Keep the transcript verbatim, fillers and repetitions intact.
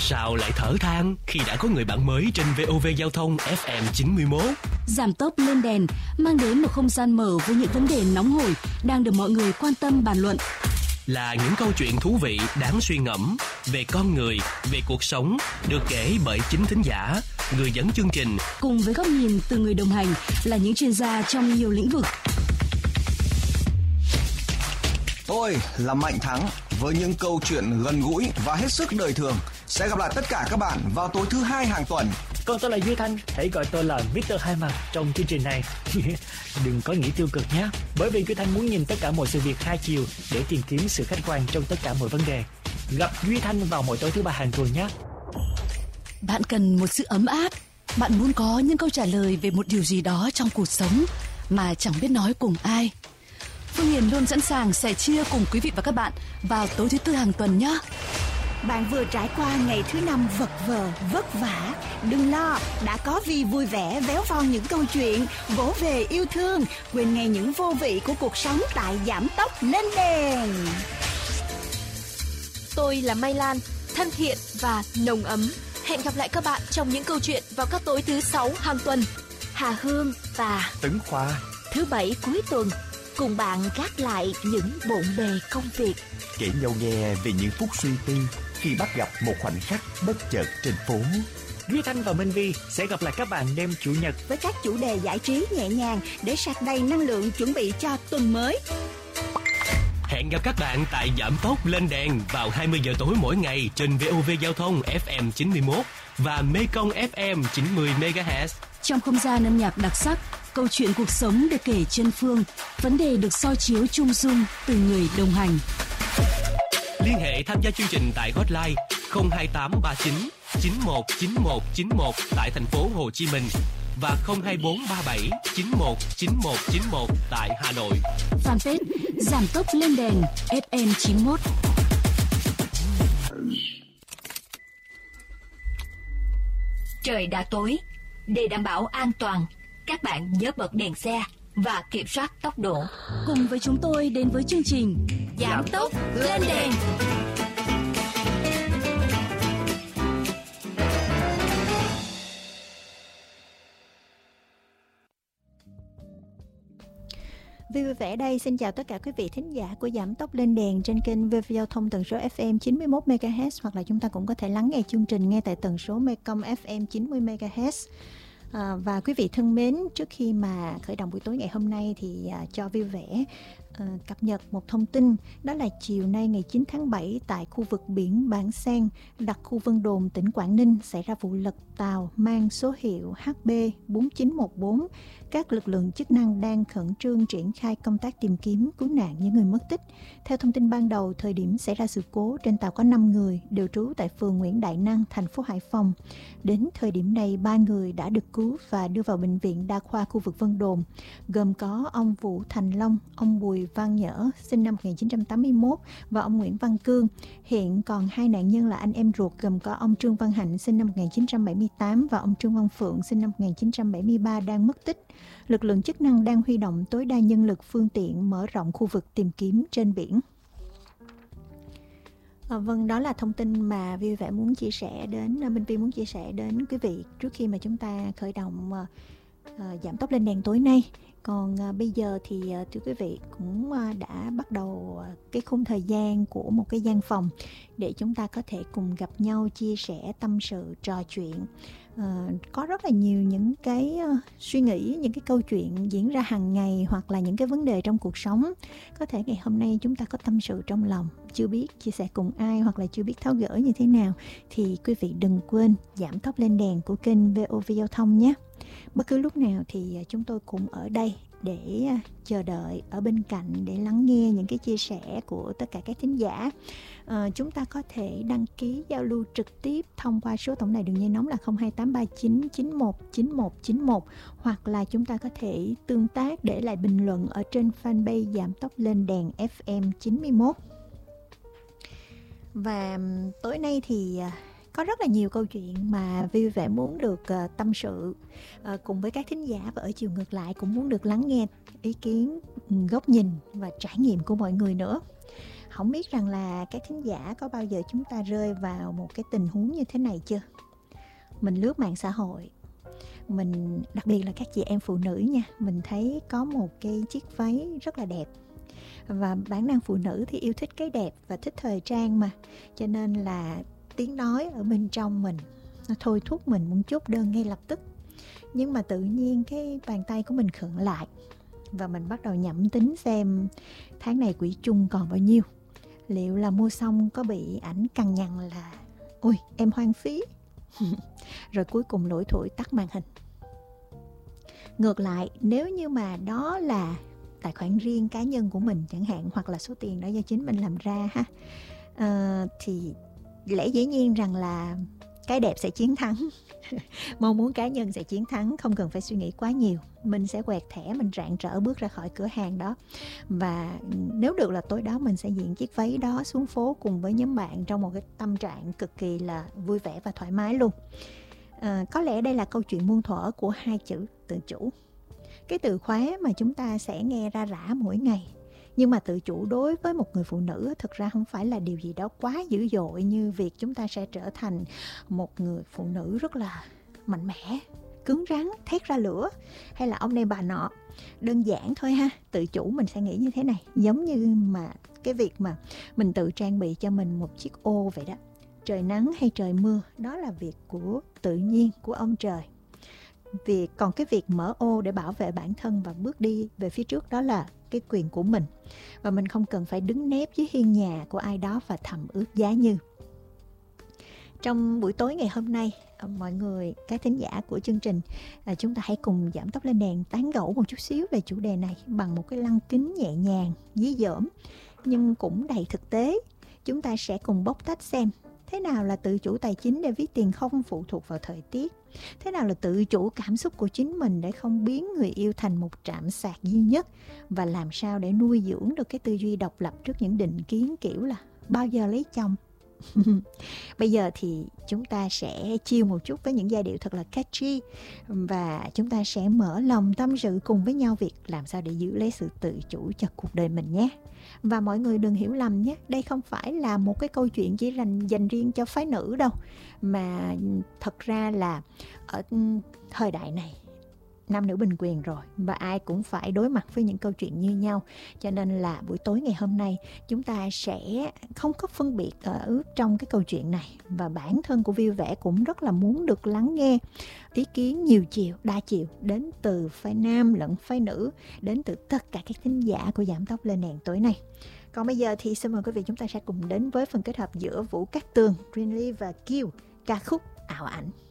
Sao lại thở than khi đã có người bạn mới trên vê o vê Giao thông ép em chín mươi mốt? Giảm tốc lên đèn mang đến một không gian mở với những vấn đề nóng hổi đang được mọi người quan tâm bàn luận. Là những câu chuyện thú vị đáng suy ngẫm về con người, về cuộc sống, được kể bởi chính thính giả, người dẫn chương trình, cùng với góc nhìn từ người đồng hành là những chuyên gia trong nhiều lĩnh vực. Tôi là Mạnh Thắng với những câu chuyện gần gũi và hết sức đời thường. Sẽ gặp lại tất cả các bạn vào tối thứ hai hàng tuần. Còn tôi là Duy Thanh, hãy gọi tôi là mít tơ Hai Mặt trong chương trình này. Đừng có nghĩ tiêu cực nhé, bởi vì Duy Thanh muốn nhìn tất cả mọi sự việc hai chiều để tìm kiếm sự khách quan trong tất cả mọi vấn đề. Gặp Duy Thanh vào mỗi tối thứ ba hàng tuần nhé. Bạn cần một sự ấm áp, bạn muốn có những câu trả lời về một điều gì đó trong cuộc sống mà chẳng biết nói cùng ai. Phương Hiền luôn sẵn sàng sẻ chia cùng quý vị và các bạn vào tối thứ tư hàng tuần nhé. Bạn vừa trải qua ngày thứ năm vật vờ, vất vả. Đừng lo, đã có Vi vui vẻ véo von những câu chuyện, vỗ về yêu thương, quên ngay những vô vị của cuộc sống tại Giảm Tốc Lên Đèn. Tôi là Mai Lan, thân thiện và nồng ấm. Hẹn gặp lại các bạn trong những câu chuyện vào các tối thứ sáu hàng tuần. Hà Hương và Tấn Khoa thứ bảy cuối tuần cùng bạn gác lại những bộn bề công việc, kể nhau nghe về những phút suy tư khi bắt gặp một khoảnh khắc bất chợt trên phố. Duy Thanh và Minh Vi sẽ gặp lại các bạn đêm chủ nhật với các chủ đề giải trí nhẹ nhàng để sạc đầy năng lượng chuẩn bị cho tuần mới. Hẹn gặp các bạn tại Giảm Tốc Lên Đèn vào hai mươi giờ tối mỗi ngày trên vê o vê Giao thông ép em chín mươi mốt và Mekong ép em chín mươi mê ga héc. Trong không gian âm nhạc đặc sắc, câu chuyện cuộc sống được kể trên phương, vấn đề được soi chiếu chung dung từ người đồng hành. Liên hệ tham gia chương trình tại hotline không hai tám ba chín chín một chín một chín một tại thành phố Hồ Chí Minh và không hai bốn ba bảy chín một chín một chín một tại Hà Nội. Fanpage Giảm Tốc Lên Đèn ép em chín mốt. Trời đã tối, để đảm bảo an toàn, các bạn nhớ bật đèn xe và kiểm soát tốc độ. Cùng với chúng tôi đến với chương trình Giảm Tốc Lên Đèn. Vi vui vẻ đây, xin chào tất cả quý vị thính giả của Giảm Tốc Lên Đèn trên kênh vê vê Giao thông tần số ép em chín mươi mốt mê ga héc, hoặc là chúng ta cũng có thể lắng nghe chương trình nghe tại tần số Mekong ép em chín mươi mê ga héc. À, và quý vị thân mến, trước khi mà khởi động buổi tối ngày hôm nay thì à, cho vui vẻ à, cập nhật một thông tin, đó là chiều nay ngày chín tháng bảy tại khu vực biển Bản Sen, đặc khu Vân Đồn, tỉnh Quảng Ninh xảy ra vụ lật tàu mang số hiệu hát bê bốn chín một bốn. Các lực lượng chức năng đang khẩn trương triển khai công tác tìm kiếm cứu nạn những người mất tích. Theo thông tin ban đầu, thời điểm xảy ra sự cố, trên tàu có năm người đều trú tại phường Nguyễn Đại Năng, thành phố Hải Phòng. Đến thời điểm này, ba người đã được cứu và đưa vào bệnh viện đa khoa khu vực Vân Đồn, gồm có ông Vũ Thành Long, ông Bùi Văn Nhỡ, sinh năm một nghìn chín trăm tám mươi mốt, và ông Nguyễn Văn Cương. Hiện còn hai nạn nhân là anh em ruột, gồm có ông Trương Văn Hạnh, sinh năm một nghìn chín trăm bảy mươi tám, và ông Trương Văn Phượng, sinh năm một nghìn chín trăm bảy mươi ba, đang mất tích. Lực lượng chức năng đang huy động tối đa nhân lực, phương tiện, mở rộng khu vực tìm kiếm trên biển. À, vâng, đó là thông tin mà Vi Vẻ muốn chia sẻ đến, Minh Vi muốn chia sẻ đến quý vị trước khi mà chúng ta khởi động uh, uh, Giảm Tốc Lên Đèn tối nay. Còn uh, bây giờ thì uh, thưa quý vị cũng uh, đã bắt đầu uh, cái khung thời gian của một cái gian phòng để chúng ta có thể cùng gặp nhau, chia sẻ, tâm sự, trò chuyện. Uh, có rất là nhiều những cái uh, suy nghĩ, những cái câu chuyện diễn ra hàng ngày, hoặc là những cái vấn đề trong cuộc sống. Có thể ngày hôm nay chúng ta có tâm sự trong lòng, chưa biết chia sẻ cùng ai, hoặc là chưa biết tháo gỡ như thế nào, thì quý vị đừng quên giảm tốc lên đèn của kênh vê o vê Giao thông nhé. Bất cứ lúc nào thì uh, chúng tôi cũng ở đây để uh, chờ đợi ở bên cạnh để lắng nghe những cái chia sẻ của tất cả các thính giả. À, chúng ta có thể đăng ký giao lưu trực tiếp thông qua số tổng đài đường dây nóng là không hai tám ba chín chín một chín một chín một, hoặc là chúng ta có thể tương tác để lại bình luận ở trên fanpage Giảm Tốc Lên Đèn ép em chín mươi mốt. Và tối nay thì có rất là nhiều câu chuyện mà Vi Vẻ muốn được uh, tâm sự uh, cùng với các thính giả, và ở chiều ngược lại cũng muốn được lắng nghe ý kiến, góc nhìn và trải nghiệm của mọi người nữa. Không biết rằng là các thính giả có bao giờ chúng ta rơi vào một cái tình huống như thế này chưa? Mình lướt mạng xã hội, mình đặc biệt là các chị em phụ nữ nha, mình thấy có một cái chiếc váy rất là đẹp. Và bản năng phụ nữ thì yêu thích cái đẹp và thích thời trang mà, cho nên là tiếng nói ở bên trong mình nó thôi thúc mình muốn chốt đơn ngay lập tức. Nhưng mà tự nhiên cái bàn tay của mình khựng lại và mình bắt đầu nhẩm tính xem tháng này quỹ chung còn bao nhiêu. Liệu là mua xong có bị ảnh cằn nhằn là ôi em hoang phí. Rồi cuối cùng lủi thủi tắt màn hình. Ngược lại, nếu như mà đó là tài khoản riêng cá nhân của mình chẳng hạn, hoặc là số tiền đó do chính mình làm ra ha, à, thì lẽ dĩ nhiên rằng là cái đẹp sẽ chiến thắng. Mong muốn cá nhân sẽ chiến thắng, không cần phải suy nghĩ quá nhiều. Mình sẽ quẹt thẻ, mình rạng rỡ bước ra khỏi cửa hàng đó. Và nếu được là tối đó mình sẽ diện chiếc váy đó xuống phố cùng với nhóm bạn trong một cái tâm trạng cực kỳ là vui vẻ và thoải mái luôn. À, có lẽ đây là câu chuyện muôn thuở của hai chữ tự chủ. Cái từ khóa mà chúng ta sẽ nghe ra rã mỗi ngày. Nhưng mà tự chủ đối với một người phụ nữ thực ra không phải là điều gì đó quá dữ dội như việc chúng ta sẽ trở thành một người phụ nữ rất là mạnh mẽ, cứng rắn, thét ra lửa, hay là ông này bà nọ. Đơn giản thôi ha, tự chủ mình sẽ nghĩ như thế này. Giống như mà cái việc mà mình tự trang bị cho mình một chiếc ô vậy đó. Trời nắng hay trời mưa, đó là việc của tự nhiên, của ông trời. Việc, còn cái việc mở ô để bảo vệ bản thân và bước đi về phía trước, đó là cái quyền của mình. Và mình không cần phải đứng nép dưới hiên nhà của ai đó và thầm ước giá như. Trong buổi tối ngày hôm nay, mọi người, các thính giả của chương trình, chúng ta hãy cùng giảm tốc lên đèn tán gẫu một chút xíu về chủ đề này bằng một cái lăng kính nhẹ nhàng, dí dỏm nhưng cũng đầy thực tế. Chúng ta sẽ cùng bóc tách xem thế nào là tự chủ tài chính để ví tiền không phụ thuộc vào thời tiết. Thế nào là tự chủ cảm xúc của chính mình để không biến người yêu thành một trạm sạc duy nhất. Và làm sao để nuôi dưỡng được cái tư duy độc lập trước những định kiến kiểu là bao giờ lấy chồng. Bây giờ thì chúng ta sẽ chill một chút với những giai điệu thật là catchy. Và chúng ta sẽ mở lòng tâm sự cùng với nhau việc làm sao để giữ lấy sự tự chủ cho cuộc đời mình nhé. Và mọi người đừng hiểu lầm nhé, đây không phải là một cái câu chuyện chỉ dành, dành riêng cho phái nữ đâu. Mà thật ra là ở thời đại này, nam nữ bình quyền rồi, và ai cũng phải đối mặt với những câu chuyện như nhau. Cho nên là buổi tối ngày hôm nay chúng ta sẽ không có phân biệt ở trong cái câu chuyện này. Và bản thân của Vui Vẻ cũng rất là muốn được lắng nghe ý kiến nhiều chiều, đa chiều đến từ phái nam lẫn phái nữ, đến từ tất cả các thính giả của Giảm Tốc Lên Đèn tối nay. Còn bây giờ thì xin mời quý vị chúng ta sẽ cùng đến với phần kết hợp giữa Vũ Cát Tường, Greenlee và Kiều, ca khúc Ảo Ảnh.